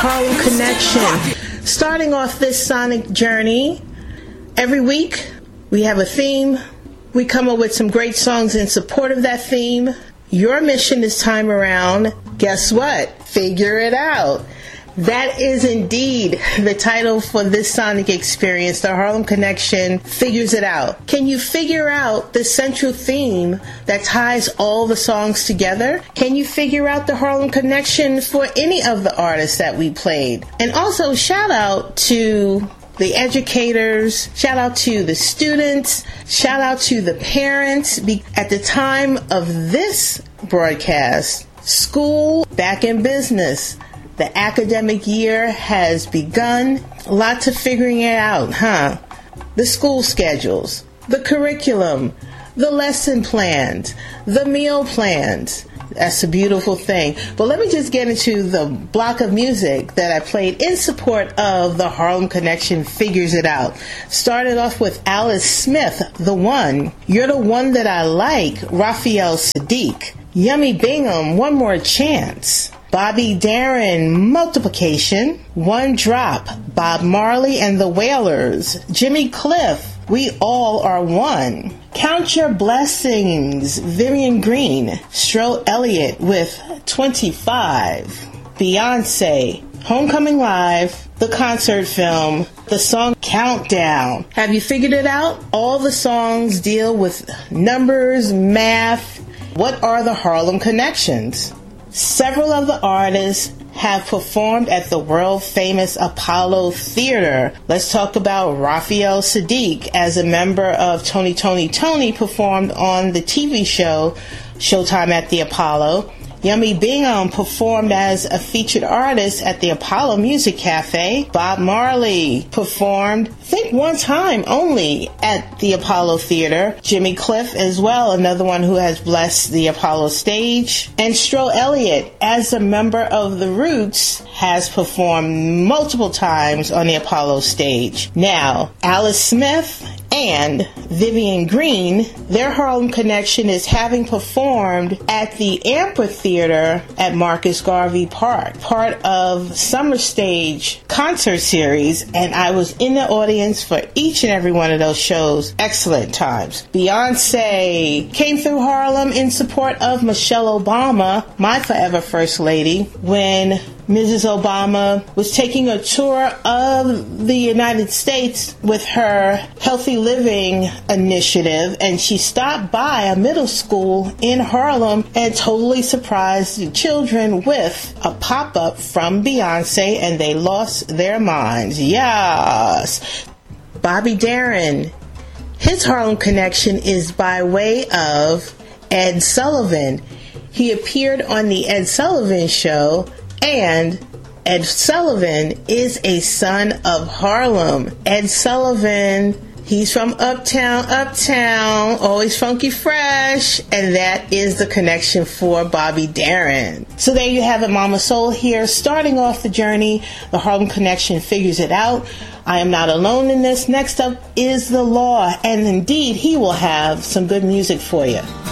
Harlem Connection. Starting off this sonic journey, every week we have a theme. We come up with some great songs in support of that theme. Your mission this time around, guess what? Figure it out. That is indeed the title for this sonic experience. The Harlem Connection figures it out. Can you figure out the central theme that ties all the songs together? Can you figure out the Harlem Connection for any of the artists that we played? And also, shout out to the educators, shout out to the students, shout out to the parents. At the time of this broadcast, school back in business. The academic year has begun. Lots of figuring it out, huh? The school schedules, the curriculum, the lesson plans, the meal plans. That's a beautiful thing. But let me just get into the block of music that I played in support of the Harlem Connection Figures It Out. Started off with Alice Smith, The One. You're the One That I Like, Raphael Saadiq. Yummy Bingham, One More Chance. Bobby Darin, Multiplication. One Drop, Bob Marley and the Wailers. Jimmy Cliff, We All Are One. Count Your Blessings, Vivian Green. Stro Elliott with 25. Beyonce, Homecoming Live, the concert film, the song Countdown. Have you figured it out? All the songs deal with numbers, math. What are the Harlem connections? Several of the artists have performed at the world-famous Apollo Theater. Let's talk about Raphael Saadiq, as a member of Tony, performed on the TV show Showtime at the Apollo. Yummy Bingham performed as a featured artist at the Apollo Music Cafe. Bob Marley performed, I think, one time only at the Apollo Theater. Jimmy Cliff as well, another one who has blessed the Apollo stage. And Stro Elliott, as a member of The Roots, has performed multiple times on the Apollo stage. Now, Alice Smith and Vivian Green, their Harlem Connection is having performed at the Amphitheater at Marcus Garvey Park, part of Summer Stage concert series, and I was in the audience for each and every one of those shows. Excellent times. Beyonce came through Harlem in support of Michelle Obama, my forever First Lady, when Mrs. Obama was taking a tour of the United States with her Healthy Living initiative, and she stopped by a middle school in Harlem and totally surprised the children with a pop-up from Beyonce, and they lost their minds. Yes! Bobby Darin, his Harlem Connection is by way of Ed Sullivan. He appeared on the Ed Sullivan Show, and Ed Sullivan is a son of Harlem. Ed Sullivan, he's from Uptown, always funky fresh, and that is the connection for Bobby Darin. So there you have it, Mama Soul here, starting off the journey. The Harlem Connection figures it out. I am not alone in this. Next up is The Law, and indeed, he will have some good music for you.